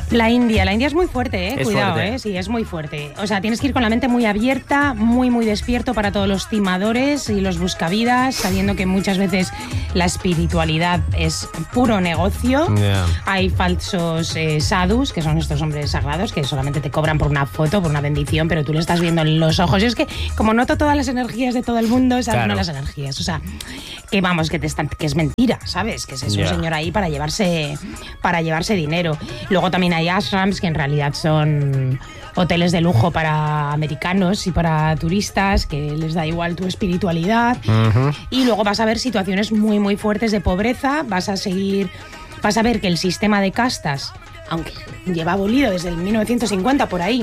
La India es muy fuerte, Es cuidado, fuerte. sí, es muy fuerte. O sea, tienes que ir con la mente muy abierta, muy, muy despierto para todos los timadores y los buscavidas, sabiendo que muchas veces la espiritualidad es puro negocio. Yeah. Hay falsos sadhus, que son estos hombres sagrados, que solamente te cobran por una foto, por una bendición, pero tú le estás viendo en los ojos. Y es que, como noto todas las energías de todo el mundo, sabes, Claro. no las energías. O sea, que vamos, que es mentira, ¿sabes? Que es un Yeah. señor ahí para llevarse dinero. Luego también hay ashrams, que en realidad son hoteles de lujo para americanos y para turistas, que les da igual tu espiritualidad. Ujú. Y luego vas a ver situaciones muy, muy fuertes de pobreza. Vas a ver que el sistema de castas, aunque lleva abolido desde el 1950 por ahí,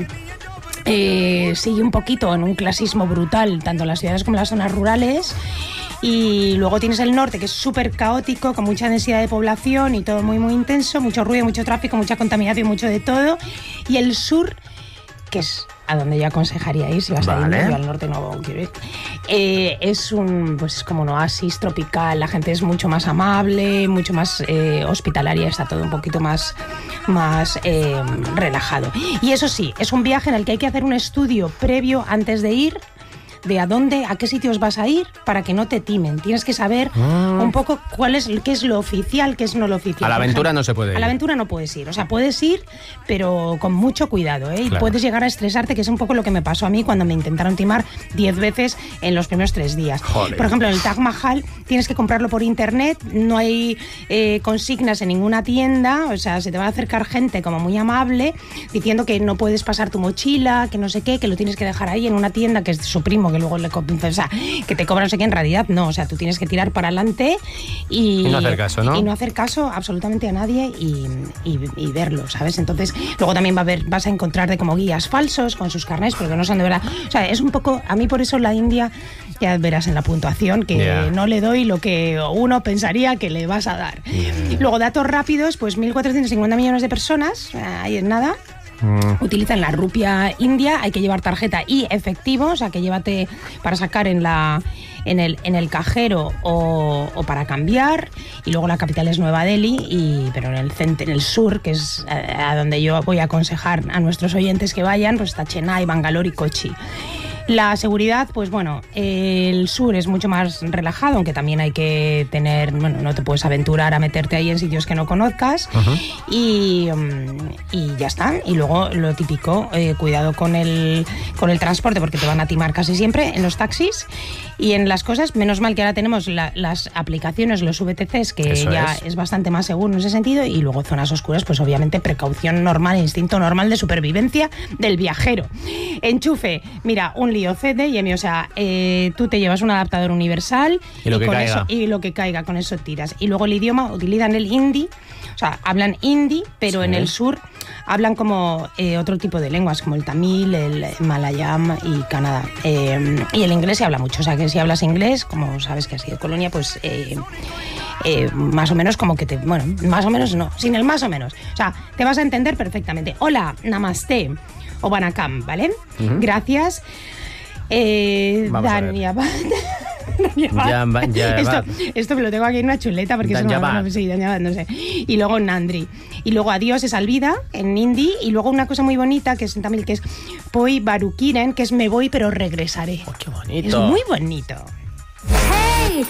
sigue un poquito en un clasismo brutal, tanto en las ciudades como en las zonas rurales. Y luego tienes el norte, que es súper caótico, con mucha densidad de población y todo muy, muy intenso, mucho ruido, mucho tráfico, mucha contaminación, mucho de todo. Y el sur, que es a donde yo aconsejaría ir si vas a ir, yo al norte no quiero ir, es como un oasis tropical. La gente es mucho más amable, mucho más hospitalaria, está todo un poquito más relajado. Y eso sí, es un viaje en el que hay que hacer un estudio previo antes de ir, de a qué sitios vas a ir, para que no te timen. Tienes que saber un poco qué es lo oficial, qué es no lo oficial. A la Por aventura ejemplo, no se puede ir. A la aventura no puedes ir. O sea, puedes ir, pero con mucho cuidado, ¿eh? Y Claro. puedes llegar a estresarte, que es un poco lo que me pasó a mí cuando me intentaron timar 10 veces en los primeros 3 días. Joder. Por ejemplo, en el Taj Mahal tienes que comprarlo por internet, no hay consignas en ninguna tienda, o sea, se te va a acercar gente como muy amable diciendo que no puedes pasar tu mochila, que no sé qué, que lo tienes que dejar ahí en una tienda que es de su primo, que luego le o sea, que te cobran no sé qué, en realidad no, o sea, tú tienes que tirar para adelante y no hacer caso, ¿no? Y no hacer caso absolutamente a nadie y verlo, ¿sabes? Entonces, luego también vas a encontrarte como guías falsos con sus carnés, porque no son de verdad. O sea, es un poco, a mí por eso la India, ya verás en la puntuación, que Yeah. no le doy lo que uno pensaría que le vas a dar. Luego, datos rápidos, pues 1.450 millones de personas, ahí es nada. Utilizan la rupia india, hay que llevar tarjeta y efectivo, o sea que llévate para sacar en el cajero o para cambiar. Y luego la capital es Nueva Delhi, pero en el sur, que es a donde yo voy a aconsejar a nuestros oyentes que vayan, pues está Chennai, Bangalore y Kochi. La seguridad, pues bueno, el sur es mucho más relajado, aunque también hay que tener, bueno, no te puedes aventurar a meterte ahí en sitios que no conozcas. Y ya está. Y luego lo típico, cuidado con el transporte, porque te van a timar casi siempre en los taxis y en las cosas. Menos mal que ahora tenemos las aplicaciones, los VTCs, que Eso ya es bastante más seguro en ese sentido. Y luego zonas oscuras, pues obviamente precaución normal, instinto normal de supervivencia del viajero. Enchufe, mira, un lío CDMI, o sea, tú te llevas un adaptador universal y lo que caiga. Y lo que caiga, con eso tiras. Y luego el idioma, utilizan el hindi, o sea, hablan hindi, pero Sí. en el sur hablan como otro tipo de lenguas, como el tamil, el malayam y Canadá. Y el inglés se habla mucho, o sea, que si hablas inglés, como sabes que has sido colonia, pues más o menos como que bueno, más o menos no, sin el más o menos. O sea, te vas a entender perfectamente. Hola, namaste o banakam, ¿vale? Gracias. Vamos a ver. Esto me lo tengo aquí en una chuleta porque Dhanyavad. no sé. Y luego Nandri. Y luego adiós es alvida en hindi. Y luego una cosa muy bonita que es en tamil, que es poi barukiren, que es me voy pero regresaré. Oh, qué bonito. Es muy bonito.